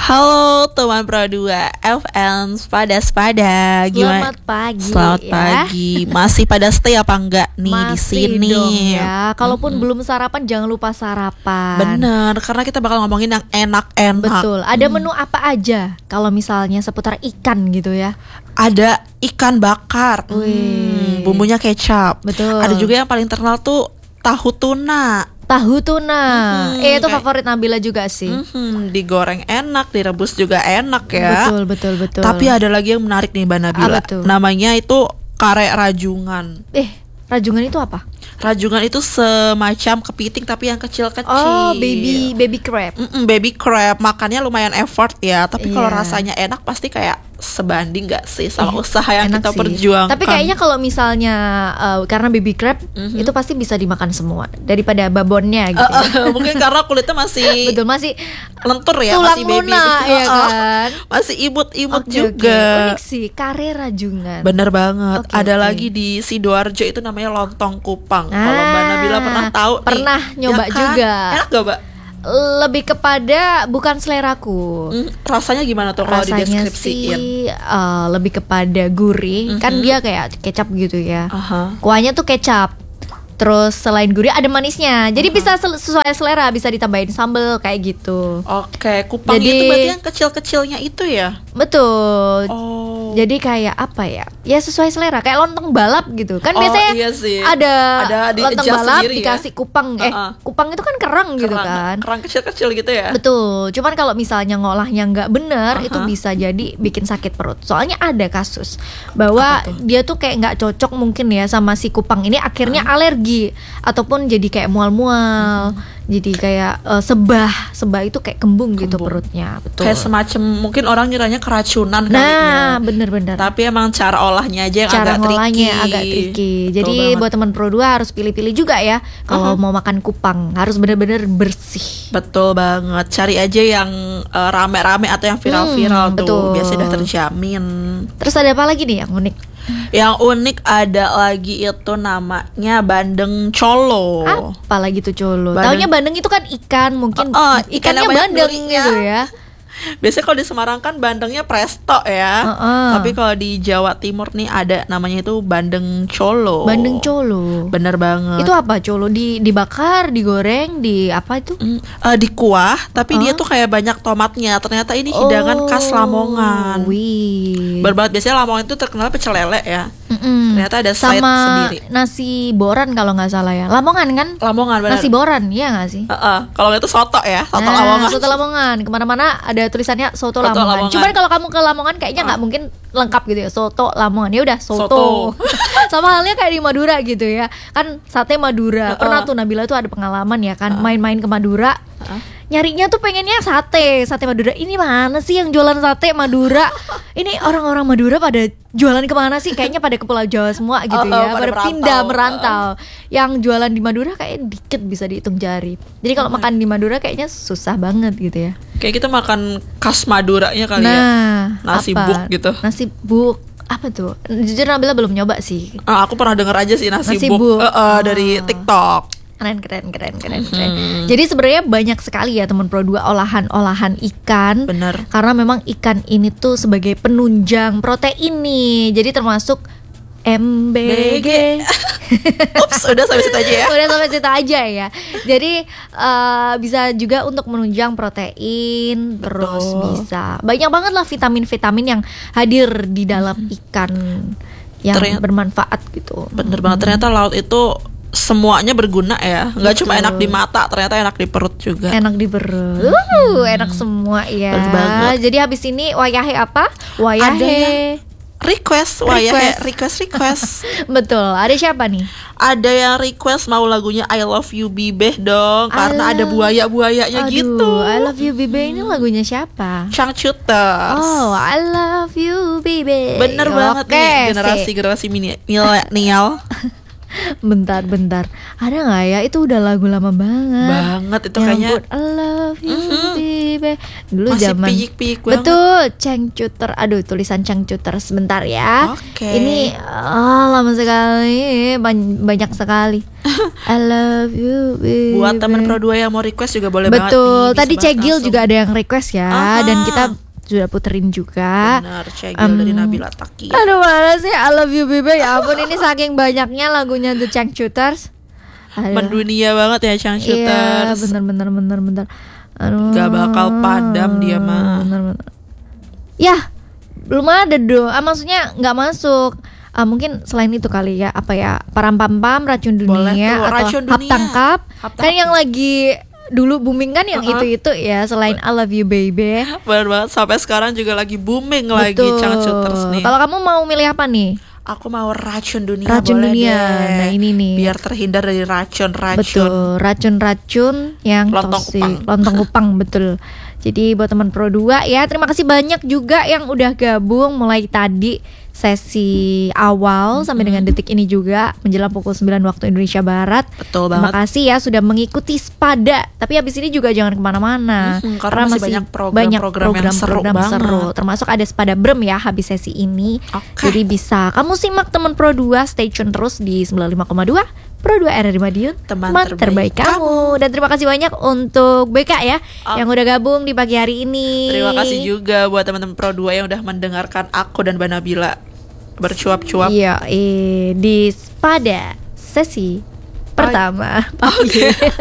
Halo teman Pro 2 FN Pada gimana? Selamat pagi. Selamat pagi. Masih pada stay apa enggak nih di Masih sini? dong ya. Kalaupun belum sarapan jangan lupa sarapan. Bener, karena kita bakal ngomongin yang enak-enak. Betul. Ada menu apa aja kalau misalnya seputar ikan gitu ya? Ada ikan bakar. Wih. Bumbunya kecap. Betul. Ada juga yang paling terkenal tuh tahu tuna. Tahu tuna. Itu kayak- favorit Nabila juga sih. Digoreng enak, direbus juga enak ya. Betul. Tapi ada lagi yang menarik nih Mbak Nabila. Apa tuh? Namanya itu kare rajungan. Rajungan itu apa? Rajungan itu semacam kepiting tapi yang kecil-kecil. Oh, baby crab. Baby crab. Makannya lumayan effort ya. Tapi kalau Iya. rasanya enak pasti kayak sebanding gak sih sama usaha yang Enak kita sih. perjuangkan. Tapi kayaknya kalau misalnya karena baby crab itu pasti bisa dimakan semua daripada babonnya gitu. Mungkin karena kulitnya masih Betul, masih lentur ya, tulang masih baby. lunak ya kan. Masih imut-imut Oke. juga. Unik sih, kare rajungan. Bener banget. Oke, Ada oke. lagi di Sidoarjo itu namanya lontong kupang. Ah, Kalau Mbak Nabila pernah tahu nih. pernah nyoba kan? juga. Enak gak Mbak? Lebih kepada bukan seleraku. Rasanya gimana tuh kalau Rasanya dideskripsiin? sih lebih kepada gurih. Kan dia kayak kecap gitu ya. Aha. Kuahnya tuh kecap. Terus selain gurih ada manisnya. Jadi bisa sesuai selera, bisa ditambahin sambal kayak gitu. Oke, kupang Jadi- itu berarti yang kecil-kecilnya itu ya? Betul. Oh. Jadi kayak apa ya? Ya sesuai selera, kayak lontong balap gitu. Kan Oh, biasanya iya sih. ada di lontong adjust balap sendiri ya? dikasih kupang. Kupang itu kan kerang gitu kan. Kerang kecil-kecil gitu ya? Betul. Cuman kalau misalnya ngolahnya nggak bener, itu bisa jadi bikin sakit perut. Soalnya ada kasus bahwa dia tuh kayak nggak cocok mungkin ya sama si kupang ini, akhirnya alergi ataupun jadi kayak mual-mual. Jadi kayak sebah itu kayak kembung gitu perutnya. Betul. Kayak semacam mungkin orang ngiranya keracunan kali ya. Nah, bener-bener. Tapi emang cara olahnya aja yang Cara agak ngolahnya tricky. agak tricky. Betul Jadi banget. buat teman Pro 2 harus pilih-pilih juga ya. Kalau mau makan kupang harus bener-bener bersih. Betul banget. Cari aja yang rame-rame atau yang viral-viral tuh. betul. Biasanya udah terjamin. Terus ada apa lagi nih yang unik? Yang unik ada lagi itu namanya bandeng colo. Apa lagi tuh colo? Bandeng. Taunya bandeng itu kan ikan, mungkin ikan ikannya yang banyak bandeng durinya. gitu ya. Biasanya kalau di Semarang kan bandengnya presto ya. Tapi kalau di Jawa Timur nih ada namanya itu bandeng colo. Bandeng colo. Bener banget. Itu apa colo? Dibakar, digoreng, di apa itu? Di kuah, tapi dia tuh kayak banyak tomatnya. Ternyata ini hidangan khas Lamongan. Wih. Banget biasanya Lamongan itu terkenal pecel lele ya. Ternyata ada side Sama sendiri. nasi boran kalau nggak salah ya. Lamongan kan? Lamongan bener. Nasi boran, iya nggak sih? Kalau itu soto ya, soto Lamongan. Soto Lamongan. Kemana-mana ada tulisannya soto Soto Lamongan. Lamongan. Cuman kalau kamu ke Lamongan kayaknya nggak mungkin lengkap gitu ya. Soto Lamongan. Ya udah soto. Soto. Sama halnya kayak di Madura gitu ya. Kan sate Madura. Pernah tuh Nabila tuh ada pengalaman ya kan main-main ke Madura. Nyarinya tuh pengennya sate Madura. Ini mana sih yang jualan sate Madura? Ini orang-orang Madura pada jualan kemana sih? Kayaknya pada ke Pulau Jawa semua gitu ya. pada Pada merantau. pindah merantau. Yang jualan di Madura kayak dikit bisa dihitung jari. Jadi kalau makan di Madura kayaknya susah banget gitu ya. Kayak kita makan khas Maduranya kali ya. Nah, Nasi apa? buk gitu. Nasi buk apa tuh? Jujur Nabila belum nyoba sih. Aku pernah denger aja sih nasi Nasi buk buk. dari TikTok. Keren. Jadi sebenarnya banyak sekali ya teman Pro 2 olahan ikan. Bener. Karena memang ikan ini tuh sebagai penunjang protein nih. Jadi termasuk MBG. Ups, udah sampai situ aja ya. Udah sampai situ aja ya. Jadi bisa juga untuk menunjang protein. Terus bisa banyak banget lah vitamin-vitamin yang hadir di dalam ikan yang bermanfaat gitu. Bener banget, ternyata laut itu semuanya berguna ya. Nggak cuma enak di mata, ternyata enak di perut juga. Enak di perut. Enak semua ya. Bener banget. Jadi habis ini wayahe apa? Ada Wayahe. request. Betul. Ada siapa nih? Ada yang request mau lagunya I Love You Bibeh dong, karena ada buaya-buayanya gitu. I Love You Bibe ini lagunya siapa? Changcuters. Oh, I Love You Bibe. Bener banget Oke, nih generasi milenial. Bentar. Ada nggak ya? Itu udah lagu lama banget. Banget itu kayaknya. I love you, baby. baby. Dulu masih zaman piyik-piyik banget. betul, cengcuter. Aduh, tulisan cengcuter sebentar ya. Oke. Ini lama sekali, banyak sekali. I love you baby. Buat teman Pro 2 yang mau request juga boleh banget nih. Betul, Bisa tadi banget Cegil langsung. juga ada yang request ya. Dan kita sudah puterin juga. Benar, Cegil dari Nabila Takia. Aduh, mana sih I love you baby. Ya ampun, ini saking banyaknya lagunya The Changcuters. Mendunia banget ya Iya, Changcuters. bener. Aduh, Gak bakal padam dia mah. bener. Ya, belum ada dong. Maksudnya nggak masuk. Mungkin selain itu kali ya, apa ya, Parampam-pam, Racun Boleh Dunia, tuh, atau Racun Hap Dunia. Tangkap. Hap Kan Tangkap. yang lagi dulu booming kan yang itu ya, selain I love you baby. Benar banget, sampai sekarang juga lagi booming lagi Changcuters nih. Kalau kamu mau milih apa nih? Aku mau Racun Dunia. Racun boleh Dunia. deh. Nah, ini nih. Biar terhindar dari racun-racun. Betul, racun-racun yang Lontong toksik, kupang. lontong kupang, betul. Jadi buat teman Pro 2 ya, terima kasih banyak juga yang udah gabung mulai tadi sesi awal sampai dengan detik ini juga menjelang pukul 9 waktu Indonesia Barat. Betul Terima banget. kasih ya sudah mengikuti Spada. Tapi habis ini juga jangan kemana-mana, karena masih banyak program-program yang seru banget. termasuk ada Spada Brem ya habis sesi ini. Oke. Jadi bisa kamu simak teman Pro 2, stay tune terus di 95,2 Pro 2 RRI Madiun, Teman terbaik terbaik kamu. Dan terima kasih banyak untuk BK ya yang udah gabung di pagi hari ini. Terima kasih juga buat teman-teman Pro 2 yang udah mendengarkan aku dan Mbak Nabila bercuap-cuap. Iya, di Spada sesi pertama. Oke.